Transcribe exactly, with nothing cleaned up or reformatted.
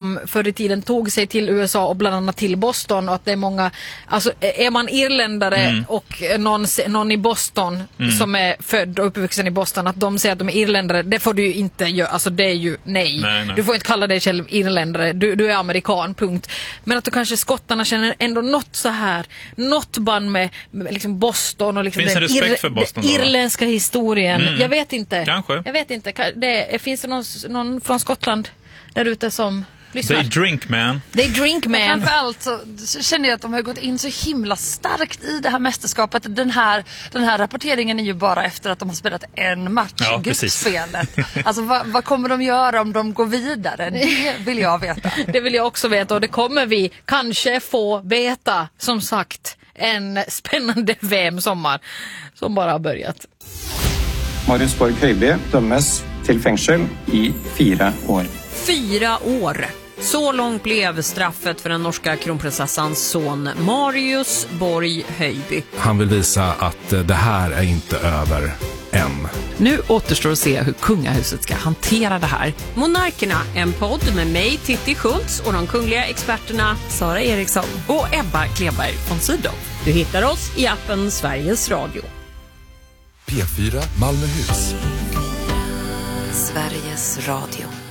som förr i tiden tog sig till U S A och bland annat till Boston, och att det är många, alltså är man irländare mm. och någon, någon i Boston mm. som är född och uppvuxen i Boston, att de säger att de är irländare, det får du ju inte göra, alltså det är ju nej. nej, nej. Du får inte kalla dig själv irländare, du, du är amerikan, punkt. Men att då kanske skottarna känner ändå något så här, något band med, med liksom Boston och liksom finns den, det respekt ir, för Boston den irländska historien. Mm. Jag vet inte. Kanske. Jag vet inte. Det, finns det någon, någon från Skottland där ute som lyssnar? They drink, man. They drink, man. Framförallt så känner jag att de har gått in så himla starkt i det här mästerskapet. Den här, den här rapporteringen är ju bara efter att de har spelat en match ja, i gruppspelet. Alltså vad, vad kommer de göra om de går vidare? Det vill jag veta. Det vill jag också veta, och det kommer vi kanske få veta, som sagt. En spännande V M-sommar som bara har börjat. Marius Borg Høiby dömes till fängelse i fyra år. Fyra år. Så långt blev straffet för den norska kronprinsessans son Marius Borg Høiby. Han vill visa att det här är inte över än. Nu återstår att se hur kungahuset ska hantera det här. Monarkerna, en podd med mig, Titti Schultz, och de kungliga experterna Sara Eriksson och Ebba Kleberg von Sydow. Du hittar oss i appen Sveriges Radio. P fyra Malmöhus. Sveriges Radio.